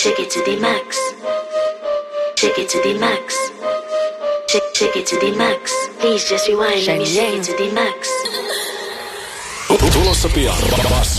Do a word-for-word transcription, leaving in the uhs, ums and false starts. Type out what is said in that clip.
shake it to the max. Shake it to the max. Shake, shake it to the max. Please just rewind. Let me shake it to the max. Tulossa pian.